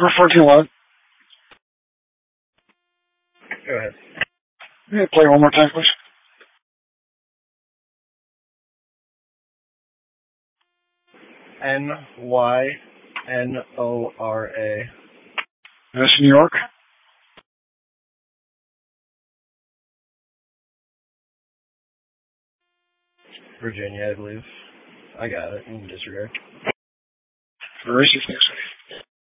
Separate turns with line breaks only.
For 14 what?
Go ahead.
Can you play one more time, please?
Nynora.
That's New York.
Virginia, I believe. I got it. In disregard.
Racist next week.